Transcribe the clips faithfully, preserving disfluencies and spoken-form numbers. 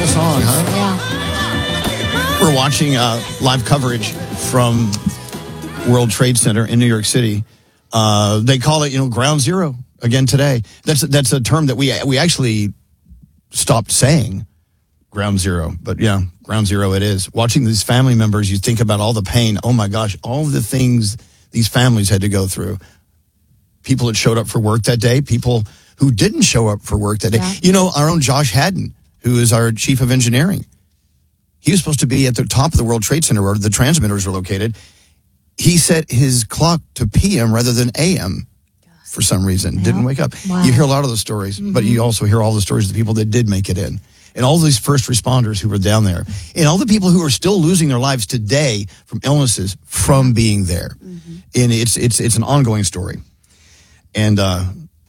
song, huh? Yeah. We're watching uh, live coverage from World Trade Center in New York City. Uh, they call it, you know, Ground Zero again today. That's that's a term that we we actually stopped saying, Ground Zero. But yeah, Ground Zero it is. Watching these family members, you think about all the pain. Oh my gosh, all the things these families had to go through. People that showed up for work that day, people who didn't show up for work that day. Yeah. You know, our own Josh Haddon, who is our chief of engineering. He was supposed to be at the top of the World Trade Center where the transmitters are located. He set his clock to P M rather than A M for some reason. Yep. Didn't wake up. Wow. You hear a lot of those stories, mm-hmm. but you also hear all the stories of the people that did make it in. And all these first responders who were down there. And all the people who are still losing their lives today from illnesses from being there. Mm-hmm. And it's it's it's an ongoing story. And, uh,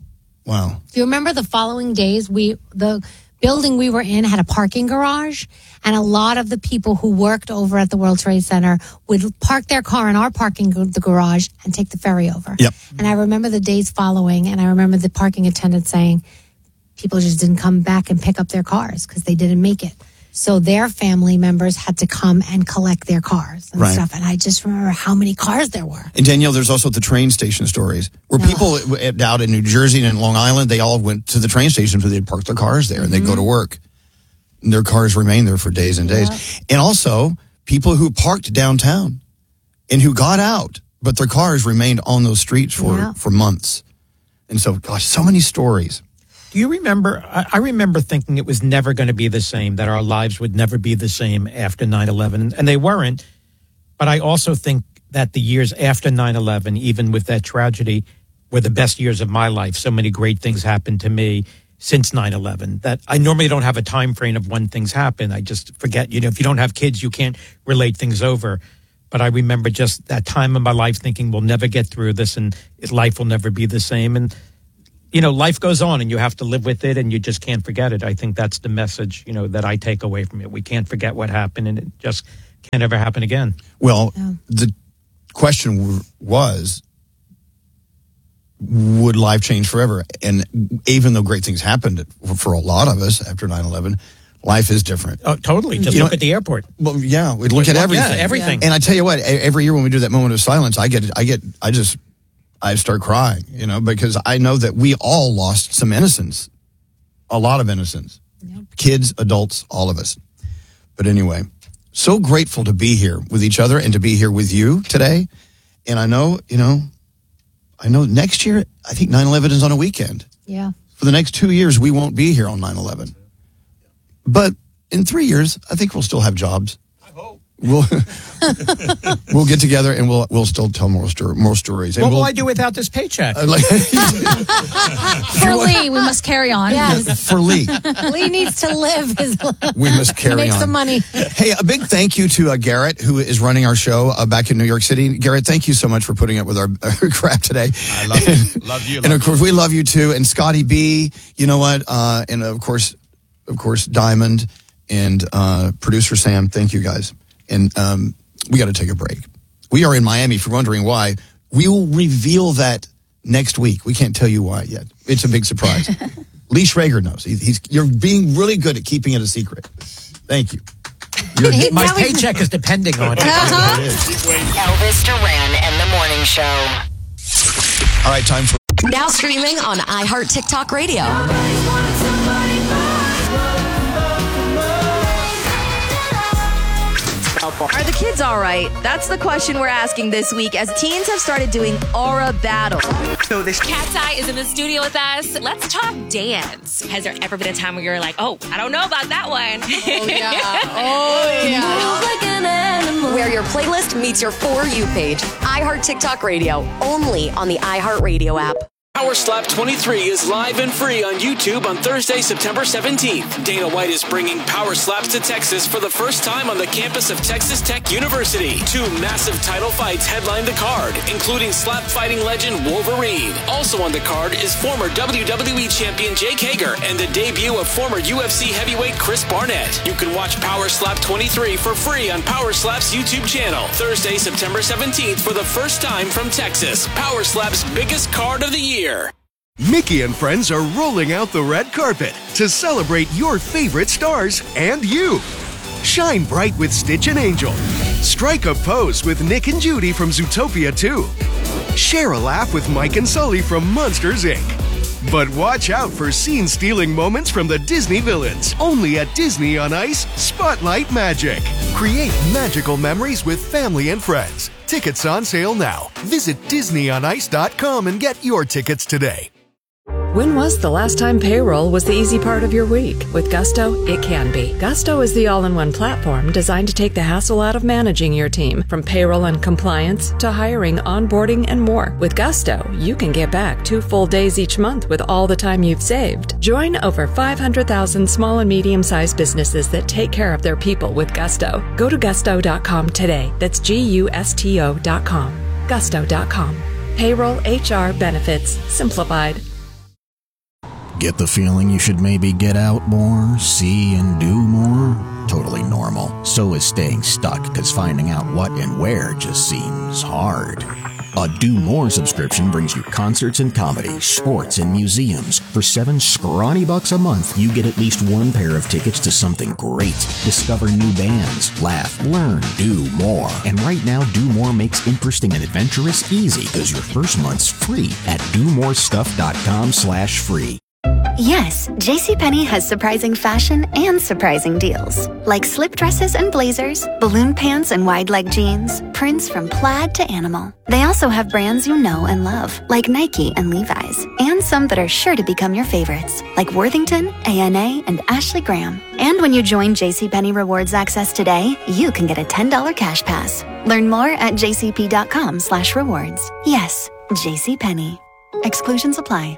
wow. Do you remember the following days, we the building we were in had a parking garage, and a lot of the people who worked over at the World Trade Center would park their car in our parking the garage and take the ferry over. Yep. And I remember the days following, and I remember the parking attendant saying people just didn't come back and pick up their cars because they didn't make it. So their family members had to come and collect their cars and right. stuff. And I just remember how many cars there were. And Danielle, there's also the train station stories where No. people out in New Jersey and Long Island, they all went to the train station so they'd park their cars there and they'd go to work. And their cars remained there for days and days. Yeah. And also people who parked downtown and who got out, but their cars remained on those streets for, Yeah. for months. And so, gosh, so many stories. Do you remember, I I remember thinking it was never going to be the same, that our lives would never be the same after nine eleven, and they weren't. But I also think that the years after nine eleven, even with that tragedy, were the best years of my life. So many great things happened to me since nine eleven that I normally don't have a time frame of when things happen. I just forget, you know, if you don't have kids, you can't relate things over. But I remember just that time in my life thinking we'll never get through this and life will never be the same. And you know, life goes on and you have to live with it and you just can't forget it. I think that's the message, you know, that I take away from it. We can't forget what happened and it just can't ever happen again. Well, Yeah. the question w- was, would life change forever? And even though great things happened for a lot of us after nine eleven, life is different. Oh, totally. Just You look know, at the airport. Well, yeah, we look at Yeah, everything. everything. And I tell you what, e- every year when we do that moment of silence, I get, I get, I just, I start crying, you know, because I know that we all lost some innocence, a lot of innocence, Yep. kids, adults, all of us. But anyway, so grateful to be here with each other and to be here with you today. And I know, you know, I know next year, I think nine eleven is on a weekend. Yeah. For the next two years, we won't be here on nine eleven. But in three years, I think we'll still have jobs. I hope. We'll, we'll get together and we'll we'll still tell more, sto- more stories. And What will we'll, I do without this paycheck? uh, like, For Lee, we must carry on. Yes. for Lee, Lee needs to live his life. we must carry Make on. some money. Hey, a big thank you to uh, Garrett, who is running our show uh, back in New York City. Garrett, thank you so much for putting up with our, our crap today. I love you. Love you. And Love of course, we love you too. And Scotty B, you know what? Uh, and of course, of course, Diamond and uh, producer Sam. Thank you guys. And um, we got to take a break. We are in Miami. If you're wondering why, we will reveal that next week. We can't tell you why yet. It's a big surprise. Lee Schrager knows. He, he's you're being really good at keeping it a secret. Thank you. You're, He- My now he's- paycheck is depending on it. it is. Elvis Duran and the Morning Show. All right, time for. Now streaming on iHeart TikTok Radio. Are the kids all right? That's the question we're asking this week as teens have started doing aura battles. Cat's Eye is in the studio with us. Let's talk dance. Has there ever been a time where you're like, oh, I don't know about that one? Oh, yeah. Oh, yeah. Where your playlist meets your For You page. iHeart TikTok Radio. Only on the iHeart Radio app. Power Slap twenty-three is live and free on YouTube on Thursday, September seventeenth. Dana White is bringing Power Slaps to Texas for the first time on the campus of Texas Tech University. Two massive title fights headline the card, including slap fighting legend Wolverine. Also on the card is former W W E champion Jake Hager and the debut of former U F C heavyweight Chris Barnett. You can watch Power Slap twenty-three for free on Power Slap's YouTube channel. Thursday, September seventeenth for the first time from Texas. Power Slap's biggest card of the year. Mickey and friends are rolling out the red carpet to celebrate your favorite stars and you. Shine bright with Stitch and Angel. Strike a pose with Nick and Judy from Zootopia two. Share a laugh with Mike and Sully from Monsters, Incorporated. But watch out for scene-stealing moments from the Disney villains. Only at Disney on Ice Spotlight Magic. Create magical memories with family and friends. Tickets on sale now. Visit disney on ice dot com and get your tickets today. When was the last time payroll was the easy part of your week? With Gusto, it can be. Gusto is the all-in-one platform designed to take the hassle out of managing your team, from payroll and compliance to hiring, onboarding, and more. With Gusto, you can get back two full days each month with all the time you've saved. Join over five hundred thousand small and medium-sized businesses that take care of their people with Gusto. Go to gusto dot com today. That's G U S T O dot com. gusto dot com. Payroll, H R, benefits, simplified. Get the feeling you should maybe get out more, see and do more? Totally normal. So is staying stuck, because finding out what and where just seems hard. A Do More subscription brings you concerts and comedy, sports and museums. For seven scrawny bucks a month, you get at least one pair of tickets to something great. Discover new bands, laugh, learn, do more. And right now, Do More makes interesting and adventurous easy, because your first month's free at do more stuff dot com slash free. Yes, JCPenney has surprising fashion and surprising deals. Like slip dresses and blazers, balloon pants and wide leg jeans, prints from plaid to animal. They also have brands you know and love, like Nike and Levi's, and some that are sure to become your favorites, like Worthington, A N A, and Ashley Graham. And when you join JCPenney Rewards Access today, you can get a ten dollars cash pass. Learn more at jcp dot com slash rewards. Yes, JCPenney. Exclusions apply.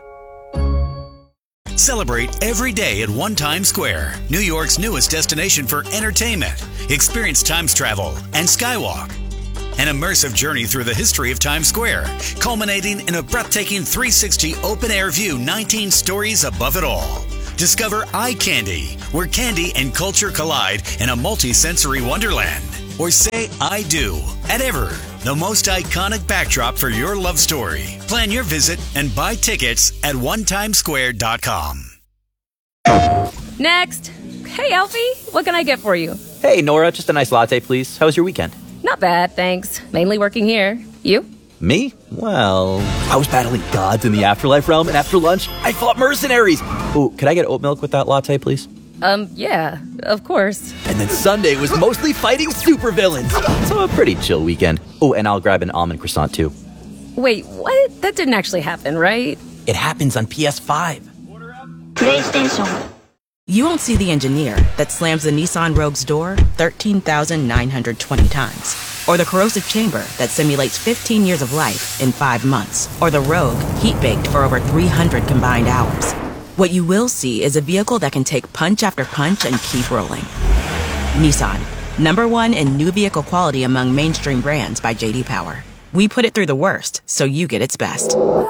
Celebrate every day at One Times Square, New York's newest destination for entertainment. Experience Times Travel and Skywalk, an immersive journey through the history of Times Square, culminating in a breathtaking three sixty open-air view, nineteen stories above it all. Discover Eye Candy, where candy and culture collide in a multi-sensory wonderland. Or say I do at Ever, the most iconic backdrop for your love story. Plan your visit and buy tickets at one times square dot com. Next. Hey, Alfie, what can I get for you? Hey, Nora, just a nice latte, please. How was your weekend? Not bad, thanks. Mainly working here. You? Me? Well, I was battling gods in the afterlife realm, and after lunch, I fought mercenaries. Ooh, could I get oat milk with that latte, please? Um, yeah, of course. And then Sunday was mostly fighting supervillains. So a pretty chill weekend. Oh, and I'll grab an almond croissant, too. Wait, what? That didn't actually happen, right? It happens on P S five. PlayStation. You won't see the engineer that slams the Nissan Rogue's door thirteen thousand nine hundred twenty times. Or the corrosive chamber that simulates fifteen years of life in five months. Or the Rogue heat-baked for over three hundred combined hours. What you will see is a vehicle that can take punch after punch and keep rolling. Nissan, number one in new vehicle quality among mainstream brands by J D Power. We put it through the worst, so you get its best.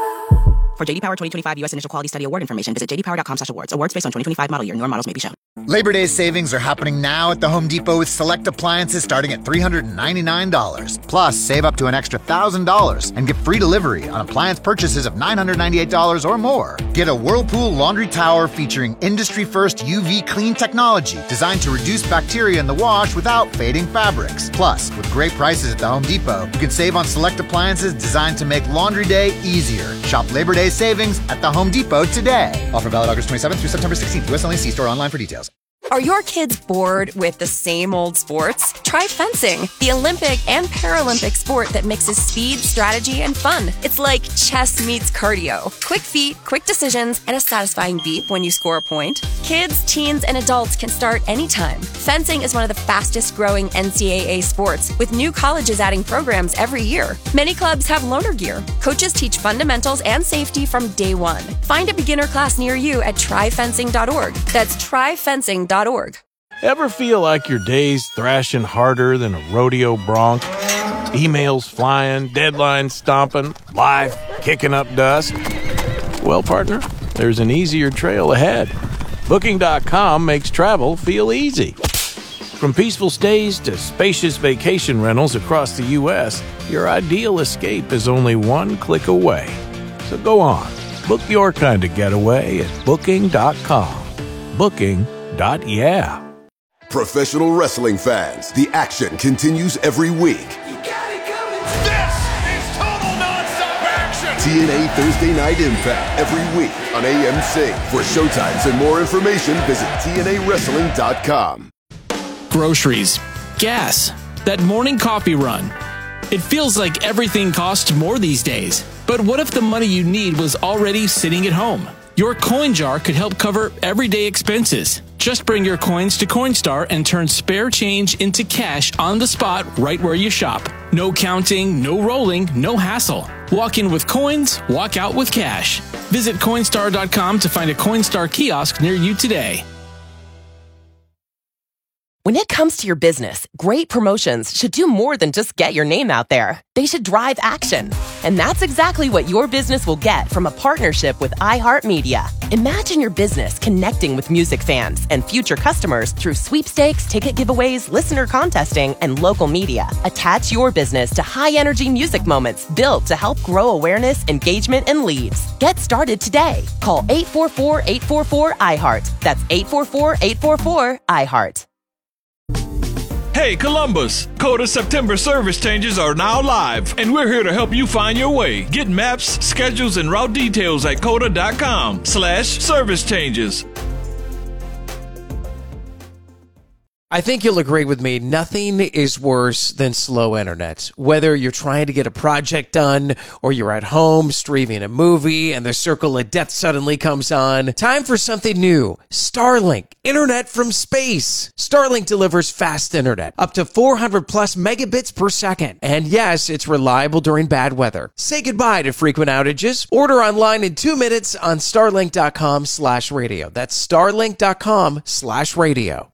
For J D Power twenty twenty-five U S Initial Quality Study Award information, visit j d power dot com slash awards. Awards based on twenty twenty-five model year. Newer models may be shown. Labor Day savings are happening now at the Home Depot with select appliances starting at three hundred ninety-nine dollars. Plus, save up to an extra one thousand dollars and get free delivery on appliance purchases of nine hundred ninety-eight dollars or more. Get a Whirlpool laundry tower featuring industry-first U V clean technology designed to reduce bacteria in the wash without fading fabrics. Plus, with great prices at the Home Depot, you can save on select appliances designed to make laundry day easier. Shop Labor Day savings at the Home Depot today. Offer valid August twenty-seventh through September sixteenth. U S only. See store online for details. Are your kids bored with the same old sports? Try fencing, the Olympic and Paralympic sport that mixes speed, strategy, and fun. It's like chess meets cardio. Quick feet, quick decisions, and a satisfying beep when you score a point. Kids, teens, and adults can start anytime. Fencing is one of the fastest growing N C double A sports, with new colleges adding programs every year. Many clubs have loaner gear. Coaches teach fundamentals and safety from day one. Find a beginner class near you at try fencing dot org. That's try fencing dot org. Ever feel like your day's thrashing harder than a rodeo bronc? Emails flying, deadlines stomping, life kicking up dust? Well, partner, there's an easier trail ahead. Booking dot com makes travel feel easy. From peaceful stays to spacious vacation rentals across the U S, your ideal escape is only one click away. So go on, Book your kind of getaway at booking dot com. Booking dot yeah. Professional wrestling fans, the action continues every week. T N A Thursday Night Impact every week on A M C. For showtimes and more information, visit T N A wrestling dot com. Groceries, gas, that morning coffee run. It feels like everything costs more these days. But what if the money you need was already sitting at home? Your coin jar could help cover everyday expenses. Just bring your coins to Coinstar and turn spare change into cash on the spot right where you shop. No counting, no rolling, no hassle. Walk in with coins, walk out with cash. Visit Coinstar dot com to find a Coinstar kiosk near you today. When it comes to your business, great promotions should do more than just get your name out there. They should drive action. And that's exactly what your business will get from a partnership with iHeartMedia. Imagine your business connecting with music fans and future customers through sweepstakes, ticket giveaways, listener contesting, and local media. Attach your business to high-energy music moments built to help grow awareness, engagement, and leads. Get started today. Call eight four four, eight four four, I heart. That's eight four four, eight four four, I heart. Hey Columbus, Coda September service changes are now live, and we're here to help you find your way. Get maps, schedules, and route details at coda dot com slash service changes. I think you'll agree with me, nothing is worse than slow internet. Whether you're trying to get a project done or you're at home streaming a movie and the circle of death suddenly comes on, time for something new. Starlink, internet from space. Starlink delivers fast internet, up to four hundred plus megabits per second. And yes, it's reliable during bad weather. Say goodbye to frequent outages. Order online in two minutes on starlink dot com slash radio. That's starlink dot com slash radio.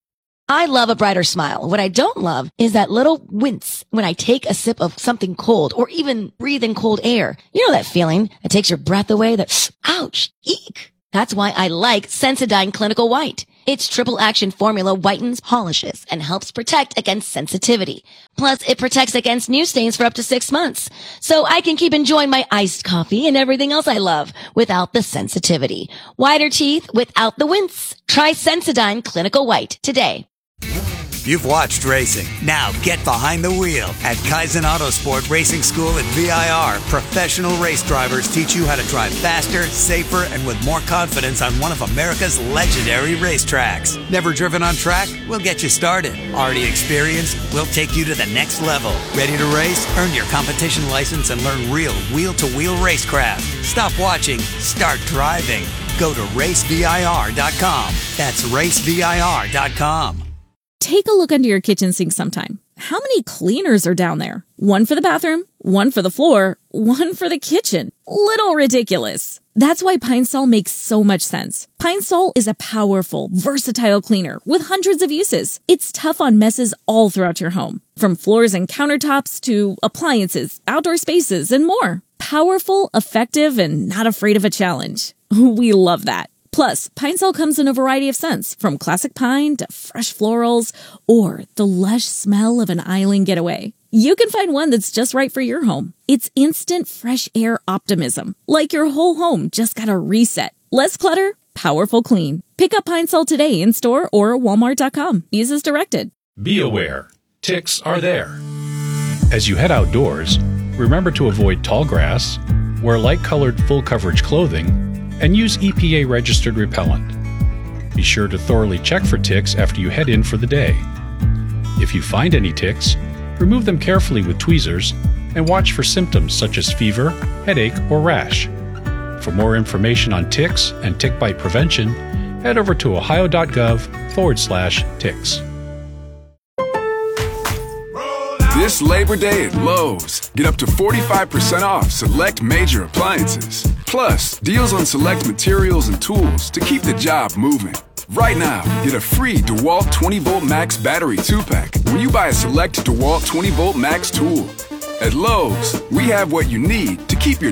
I love a brighter smile. What I don't love is that little wince when I take a sip of something cold or even breathe in cold air. You know that feeling that takes your breath away, that, ouch, eek. That's why I like Sensodyne Clinical White. Its triple action formula whitens, polishes, and helps protect against sensitivity. Plus, it protects against new stains for up to six months. So I can keep enjoying my iced coffee and everything else I love without the sensitivity. Whiter teeth without the wince. Try Sensodyne Clinical White today. You've watched racing. Now get behind the wheel. At Kaizen Autosport Racing School at V I R, professional race drivers teach you how to drive faster, safer, and with more confidence on one of America's legendary racetracks. Never driven on track? We'll get you started. Already experienced? We'll take you to the next level. Ready to race? Earn your competition license and learn real wheel-to-wheel racecraft. Stop watching. Start driving. Go to race V I R dot com. That's race V I R dot com. Take a look under your kitchen sink sometime. How many cleaners are down there? One for the bathroom, one for the floor, one for the kitchen. Little ridiculous. That's why Pine Sol makes so much sense. Pine Sol is a powerful, versatile cleaner with hundreds of uses. It's tough on messes all throughout your home, from floors and countertops to appliances, outdoor spaces, and more. Powerful, effective, and not afraid of a challenge. We love that. Plus, Pine Sol comes in a variety of scents, from classic pine to fresh florals or the lush smell of an island getaway. You can find one that's just right for your home. It's instant fresh air optimism, like your whole home just got a reset. Less clutter, powerful clean. Pick up Pine Sol today in store or walmart dot com. Use as directed. Be aware, ticks are there. As you head outdoors, remember to avoid tall grass, wear light-colored full-coverage clothing, and use E P A-registered repellent. Be sure to thoroughly check for ticks after you head in for the day. If you find any ticks, remove them carefully with tweezers and watch for symptoms such as fever, headache, or rash. For more information on ticks and tick bite prevention, head over to ohio.gov forward slash ticks. This Labor Day at Lowe's, get up to forty-five percent off select major appliances. Plus, deals on select materials and tools to keep the job moving. Right now, get a free DeWalt twenty volt Max battery two pack when you buy a select DeWalt twenty volt Max tool. At Lowe's, we have what you need to keep your